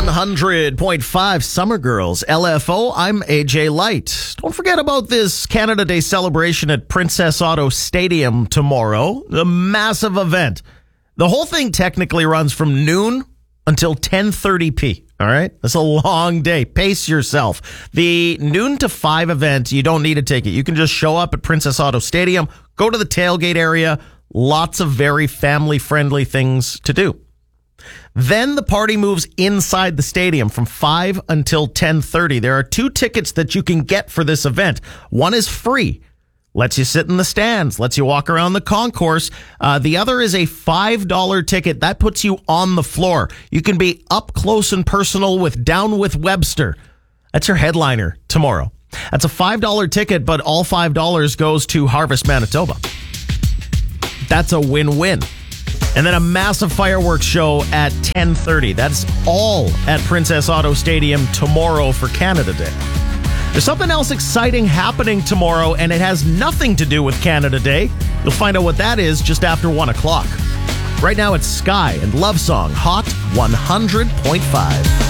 100.5 Summer Girls, LFO. I'm AJ Light. Don't forget about this Canada Day celebration at Princess Auto Stadium tomorrow. A massive event. The whole thing technically runs from noon until 10:30 All right? That's a long day. Pace yourself. The noon to 5 event, you don't need a ticket. You can just show up at Princess Auto Stadium, go to the tailgate area. Lots of very family-friendly things to do. Then the party moves inside the stadium from 5 until 10:30. There are 2 tickets that you can get for this event. One is free. Lets you sit in the stands, lets you walk around the concourse. The other is a $5 ticket. That puts you on the floor. You can be up close and personal with Down with Webster. That's your headliner tomorrow. That's a $5 ticket, but all $5 goes to Harvest Manitoba. That's a win-win. And then a massive fireworks show at 10:30. That's all at Princess Auto Stadium tomorrow for Canada Day. There's something else exciting happening tomorrow, and it has nothing to do with Canada Day. You'll find out what that is just after 1 o'clock. Right now it's Sky and Love Song, Hot 100.5.